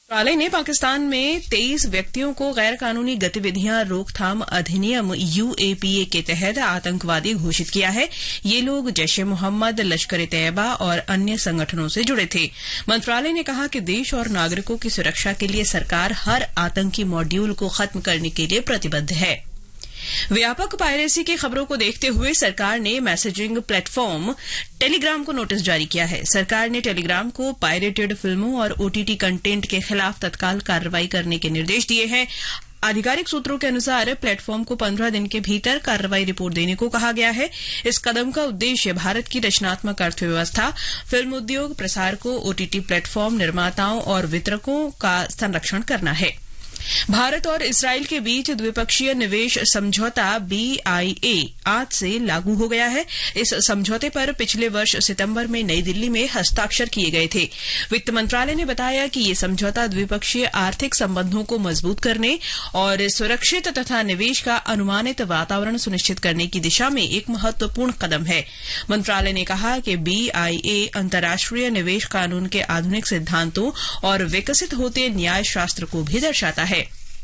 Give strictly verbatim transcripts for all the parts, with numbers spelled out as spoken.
मंत्रालय ने पाकिस्तान में तेईस व्यक्तियों को गैर कानूनी गतिविधियां रोकथाम अधिनियम यूएपीए के तहत आतंकवादी घोषित किया है। ये लोग जैश ए मोहम्मद, लश्कर ए तैयबा और अन्य संगठनों से जुड़े थे। मंत्रालय ने कहा कि देश और नागरिकों की सुरक्षा के लिए सरकार हर आतंकी मॉड्यूल को खत्म करने के लिए प्रतिबद्ध है। व्यापक पायरेसी की खबरों को देखते हुए सरकार ने मैसेजिंग प्लेटफॉर्म टेलीग्राम को नोटिस जारी किया है। सरकार ने टेलीग्राम को पायरेटेड फिल्मों और ओटीटी कंटेंट के खिलाफ तत्काल कार्रवाई करने के निर्देश दिए हैं। आधिकारिक सूत्रों के अनुसार प्लेटफॉर्म को पंद्रह दिन के भीतर कार्रवाई रिपोर्ट देने को कहा गया है। इस कदम का उद्देश्य भारत की रचनात्मक अर्थव्यवस्था, फिल्म उद्योग, प्रसारकों, ओटीटी प्लेटफॉर्म निर्माताओं और वितरकों का संरक्षण करना है। भारत और इसराइल के बीच द्विपक्षीय निवेश समझौता बीआईए आज से लागू हो गया है। इस समझौते पर पिछले वर्ष सितंबर में नई दिल्ली में हस्ताक्षर किए गए थे। वित्त मंत्रालय ने बताया कि ये समझौता द्विपक्षीय आर्थिक संबंधों को मजबूत करने और सुरक्षित तथा निवेश का अनुमानित वातावरण सुनिश्चित करने की दिशा में एक महत्वपूर्ण कदम है। मंत्रालय ने कहा कि बीआईए अंतर्राष्ट्रीय निवेश कानून के आधुनिक सिद्धांतों और विकसित होते न्याय शास्त्र को भी दर्शाता है।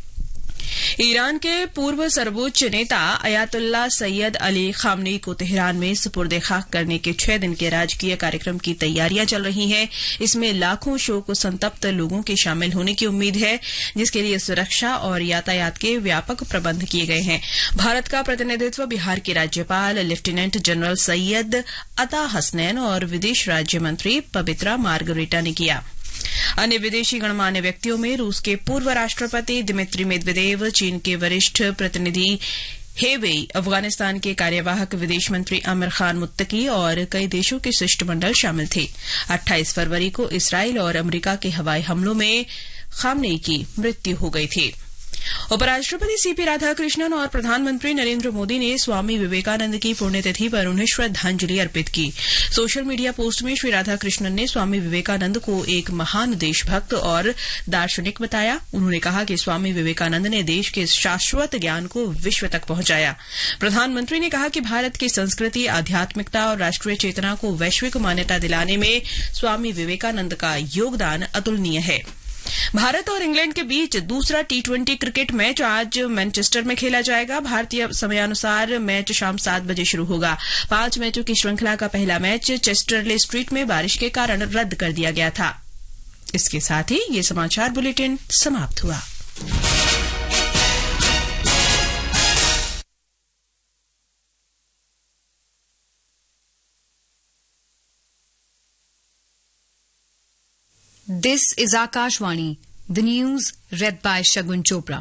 ईरान के पूर्व सर्वोच्च नेता अयातुल्ला सैयद अली खामनेई को तेहरान में सुपुर्द खाक करने के छह दिन के राजकीय कार्यक्रम की तैयारियां चल रही हैं। इसमें लाखों शोक संतप्त लोगों के शामिल होने की उम्मीद है, जिसके लिए सुरक्षा और यातायात के व्यापक प्रबंध किए गए हैं। भारत का प्रतिनिधित्व बिहार के राज्यपाल लेफ्टिनेंट जनरल सैयद अता हसनैन और विदेश राज्य मंत्री पवित्रा मार्गरेटा ने किया। अन्य विदेशी गणमान्य व्यक्तियों में रूस के पूर्व राष्ट्रपति दिमित्री मेदवेदेव, चीन के वरिष्ठ प्रतिनिधि हे वेई, अफगानिस्तान के कार्यवाहक विदेश मंत्री आमिर खान मुत्तकी और कई देशों के शिष्टमंडल शामिल थे। अट्ठाईस फरवरी को इसराइल और अमेरिका के हवाई हमलों में खामनेई की मृत्यु हो गई थी। उपराष्ट्रपति सीपी राधाकृष्णन और प्रधानमंत्री नरेंद्र मोदी ने स्वामी विवेकानंद की पुण्यतिथि पर उन्हें श्रद्धांजलि अर्पित की। सोशल मीडिया पोस्ट में श्री राधाकृष्णन ने स्वामी विवेकानंद को एक महान देशभक्त और दार्शनिक बताया। उन्होंने कहा कि स्वामी विवेकानंद ने देश के शाश्वत ज्ञान को विश्व तक पहुंचाया। प्रधानमंत्री ने कहा कि भारत की संस्कृति, आध्यात्मिकता और राष्ट्रीय चेतना को वैश्विक मान्यता दिलाने में स्वामी विवेकानंद का योगदान अतुलनीय है। भारत और इंग्लैंड के बीच दूसरा टी ट्वेंटी क्रिकेट मैच आज मैनचेस्टर में खेला जाएगा। भारतीय समयानुसार मैच शाम सात बजे शुरू होगा। पांच मैचों की श्रृंखला का पहला मैच चेस्टरले स्ट्रीट में बारिश के कारण रद्द कर दिया गया था। इसके साथ ही ये समाचार बुलेटिन समाप्त हुआ। This is Akashvani, the news read by Shagun Chopra.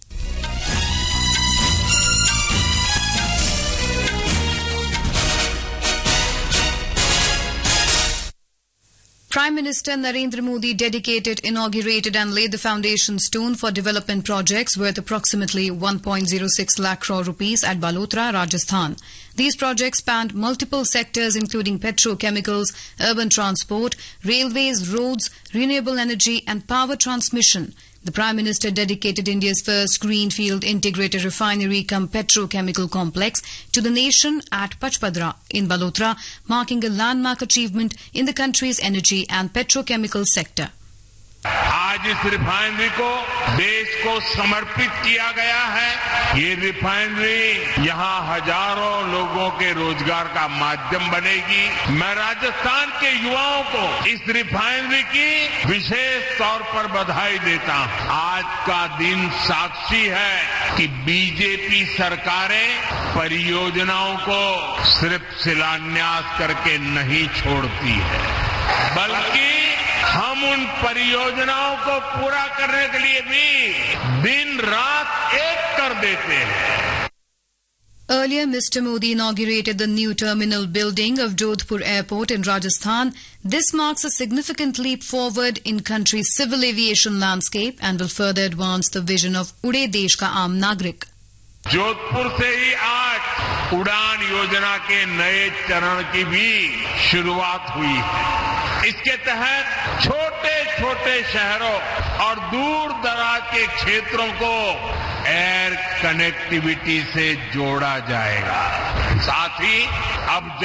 Prime Minister Narendra Modi dedicated, inaugurated and laid the foundation stone for development projects worth approximately one point zero six lakh crore rupees at Balotra, Rajasthan. These projects spanned multiple sectors including petrochemicals, urban transport, railways, roads, renewable energy and power transmission. The Prime Minister dedicated India's first greenfield integrated refinery cum petrochemical complex to the nation at Pachpadra in Balotra, marking a landmark achievement in the country's energy and petrochemical sector. आज इस refinery को देश को समर्पित किया गया है। ये रिफाइनरी यहाँ हजारों लोगों के रोजगार का माध्यम बनेगी। मैं राजस्थान के युवाओं को इस रिफाइनरी की विशेष तौर पर बधाई देता हूँ। आज का दिन साक्षी है कि बीजेपी सरकारें परियोजनाओं को सिर्फ शिलान्यास करके नहीं छोड़ती है, बल्कि हम उन परियोजनाओं को पूरा करने के लिए भी दिन रात एक कर देते हैं। Earlier, Mister Modi inaugurated the new terminal building of Jodhpur Airport in Rajasthan. This marks a significant leap forward in country's civil aviation landscape and will further advance the vision of Ude Desh Ka Aam Nagrik. Jodhpur से ही आज उड़ान योजना के नए चरण की भी शुरुआत हुई है। इसके तहत छोटे छोटे शहरों और दूर दराज के क्षेत्रों को एयर कनेक्टिविटी से जोड़ा जाएगा। साथ ही अब